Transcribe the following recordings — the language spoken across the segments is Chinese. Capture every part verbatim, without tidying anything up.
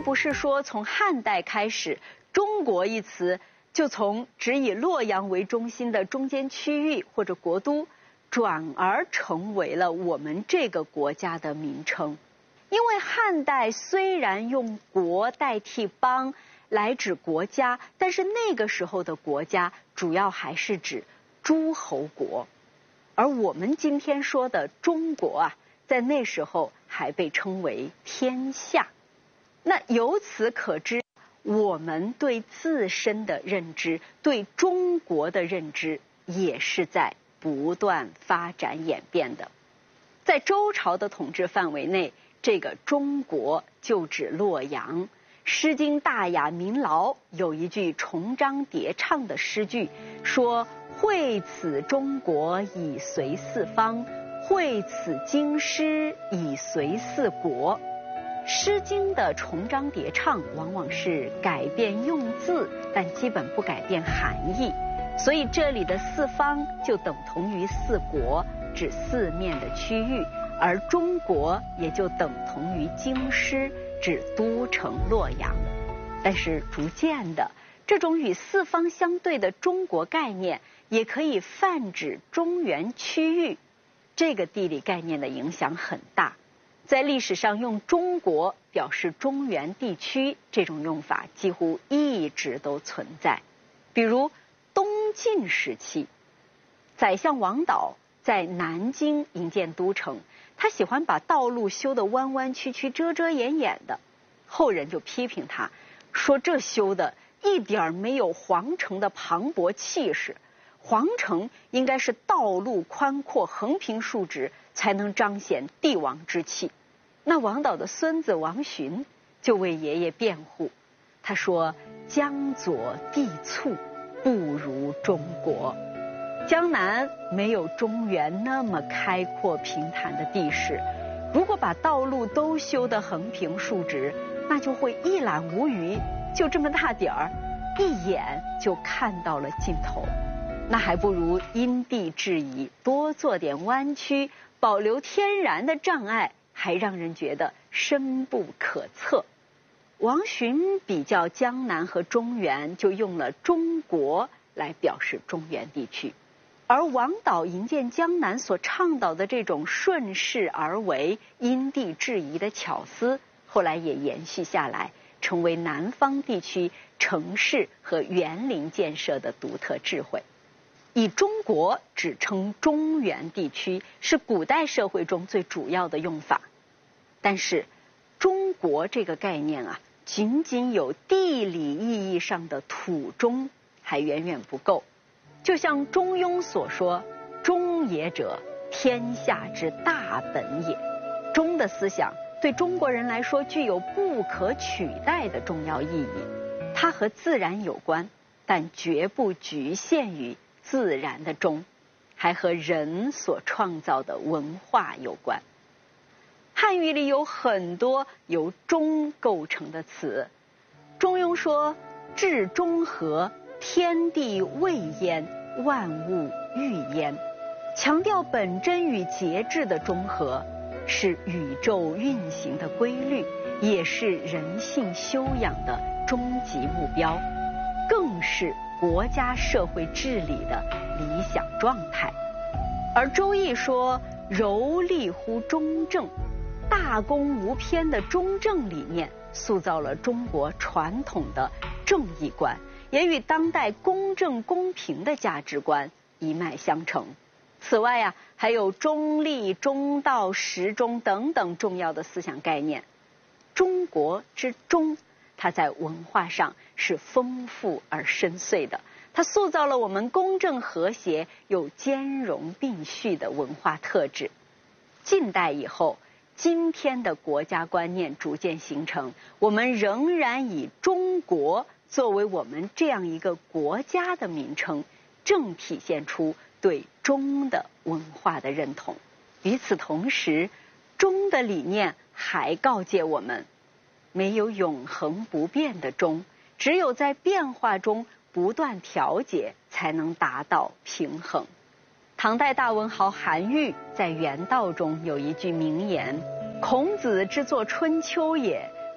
不是说从汉代开始，中国一词就从只以洛阳为中心的中间区域或者国都，转而成为了我们这个国家的名称。因为汉代虽然用国代替邦来指国家，但是那个时候的国家主要还是指诸侯国，而我们今天说的中国啊，在那时候还被称为天下。那由此可知，我们对自身的认知，对中国的认知也是在不断发展演变的。在周朝的统治范围内，这个中国就指洛阳。《诗经·大雅·民劳》有一句重章叠唱的诗句，说会此中国以随四方，会此京师以随四国。诗经的重章叠唱往往是改变用字，但基本不改变含义，所以这里的四方就等同于四国，指四面的区域，而中国也就等同于京师，指都城洛阳。但是逐渐的，这种与四方相对的中国概念也可以泛指中原区域，这个地理概念的影响很大。在历史上用中国表示中原地区这种用法几乎一直都存在。比如东晋时期，宰相王导在南京营建都城，他喜欢把道路修得弯弯曲曲、遮遮掩掩的，后人就批评他，说这修的一点没有皇城的磅礴气势，皇城应该是道路宽阔、横平竖直，才能彰显帝王之气。那王导的孙子王洵就为爷爷辩护，他说江左地促，不如中国。江南没有中原那么开阔平坦的地势，如果把道路都修得横平竖直，那就会一览无余，就这么大点儿，一眼就看到了尽头。那还不如因地制宜，多做点弯曲，保留天然的障碍，还让人觉得深不可测。王洵比较江南和中原，就用了中国来表示中原地区。而王导营建江南所倡导的这种顺势而为、因地制宜的巧思，后来也延续下来，成为南方地区城市和园林建设的独特智慧。以中国指称中原地区是古代社会中最主要的用法，但是中国这个概念啊，仅仅有地理意义上的土中还远远不够。就像中庸所说，中也者，天下之大本也。中的思想对中国人来说具有不可取代的重要意义，它和自然有关，但绝不局限于自然的中，还和人所创造的文化有关。汉语里有很多由中构成的词，中庸说至中和，天地未焉，万物欲焉，强调本真与节制的中和，是宇宙运行的规律，也是人性修养的终极目标，更是国家社会治理的理想状态。而周易说柔利乎中正，大公无偏的中正理念塑造了中国传统的正义观，也与当代公正公平的价值观一脉相承。此外啊，还有中立、中道、时中等等重要的思想概念。中国之中，它在文化上是丰富而深邃的，它塑造了我们公正和谐又兼容并蓄的文化特质。近代以后，今天的国家观念逐渐形成，我们仍然以中国作为我们这样一个国家的名称，正体现出对中的文化的认同。与此同时，中的理念还告诫我们，没有永恒不变的中，只有在变化中不断调节，才能达到平衡。唐代大文豪韩愈在《原道》中有一句名言：孔子之作春秋也，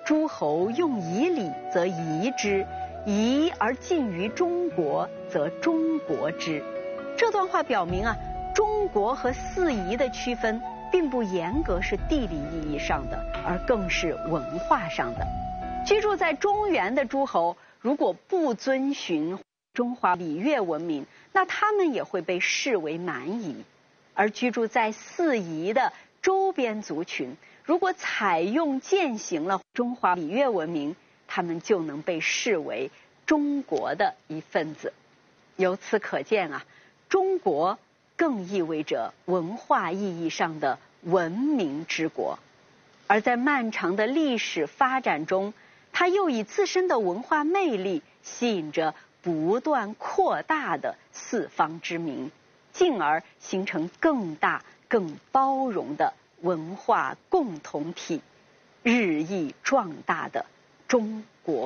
诸侯用以礼则夷之，夷而近于中国则中国之。这段话表明啊，中国和四夷的区分并不严格是地理意义上的，而更是文化上的。居住在中原的诸侯，如果不遵循中华礼乐文明，那他们也会被视为蛮夷；而居住在四夷的周边族群，如果采用践行了中华礼乐文明，他们就能被视为中国的一份子。由此可见啊，中国更意味着文化意义上的文明之国。而在漫长的历史发展中，它又以自身的文化魅力吸引着不断扩大的四方之民，进而形成更大更包容的文化共同体，日益壮大的中国。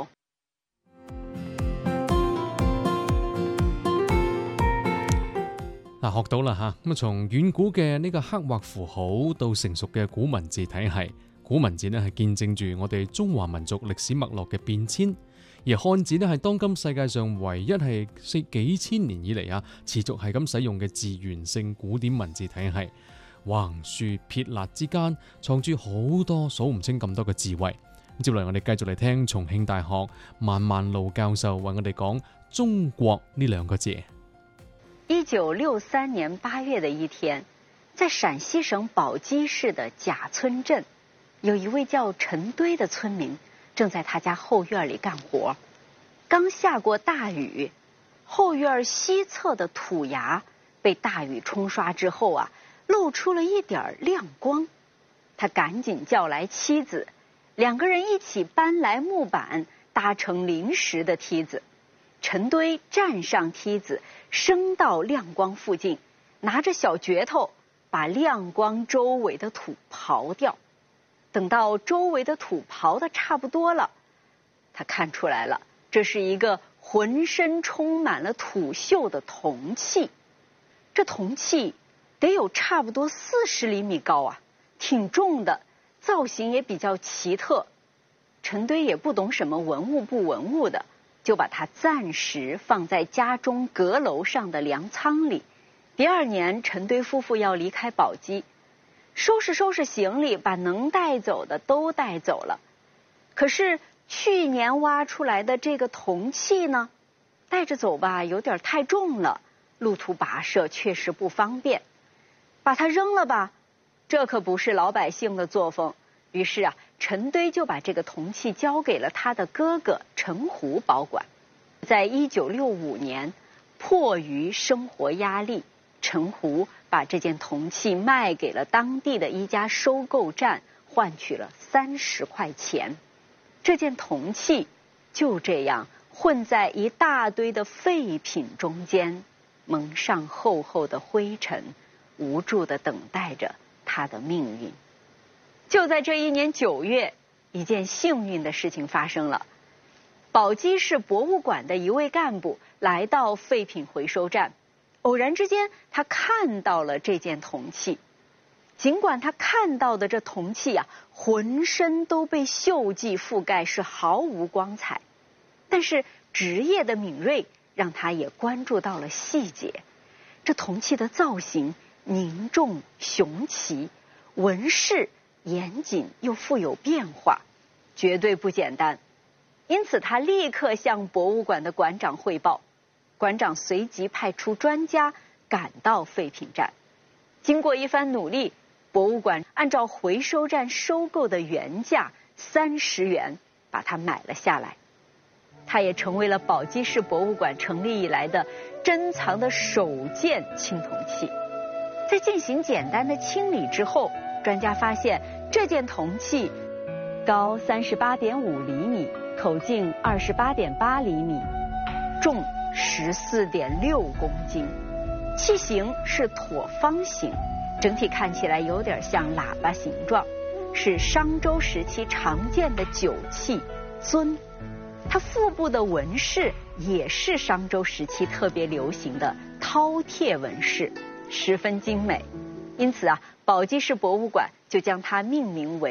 嗱，學到啦嚇，咁啊從遠古嘅呢個刻畫符號到成熟嘅古文字體系，古文字呢係見證住我哋中華民族歷史脈絡嘅變遷，而漢字呢係當今世界上唯一係四幾千年以嚟啊持續係咁使用嘅字源性古典文字體系，橫豎撇捺之間藏住好多數唔清咁多嘅智慧。接落嚟我哋繼續嚟聽重慶大學萬萬路教授為我哋講中國呢兩個字。 一九六三年八月的一天，在陕西省宝鸡市的贾村镇，有一位叫陈堆的村民正在他家后院里干活。刚下过大雨，后院西侧的土崖被大雨冲刷之后啊，露出了一点亮光。他赶紧叫来妻子，两个人一起搬来木板，搭成临时的梯子。陈堆站上梯子，升到亮光附近，拿着小镢头把亮光周围的土刨掉。等到周围的土刨得差不多了，他看出来了，这是一个浑身充满了土锈的铜器。这铜器得有差不多四十厘米高啊，挺重的，造型也比较奇特。陈堆也不懂什么文物不文物的，就把它暂时放在家中阁楼上的粮仓里。第二年，陈堆夫妇要离开宝鸡，收拾收拾行李，把能带走的都带走了。可是去年挖出来的这个铜器呢，带着走吧，有点太重了，路途跋涉确实不方便。把它扔了吧，这可不是老百姓的作风。于是啊，陈堆就把这个铜器交给了他的哥哥陈胡保管。在一九六五年，迫于生活压力，陈胡把这件铜器卖给了当地的一家收购站，换取了三十块钱。这件铜器就这样混在一大堆的废品中间，蒙上厚厚的灰尘，无助地等待着他的命运。就在这一年九月，一件幸运的事情发生了。宝鸡市博物馆的一位干部来到废品回收站，偶然之间他看到了这件铜器。尽管他看到的这铜器啊，浑身都被锈迹覆盖，是毫无光彩，但是职业的敏锐让他也关注到了细节。这铜器的造型凝重雄奇，纹饰严谨又富有变化，绝对不简单。因此他立刻向博物馆的馆长汇报，馆长随即派出专家赶到废品站。经过一番努力，博物馆按照回收站收购的原价三十元把它买了下来。它也成为了宝鸡市博物馆成立以来的珍藏的首件青铜器。在进行简单的清理之后，专家发现这件铜器高三十八点五厘米，口径二十八点八厘米，重十四点六公斤，器型是椭方形，整体看起来有点像喇叭形状，是商周时期常见的酒器尊。它腹部的纹饰也是商周时期特别流行的饕餮纹饰，十分精美。因此啊，宝鸡市博物馆就将它命名为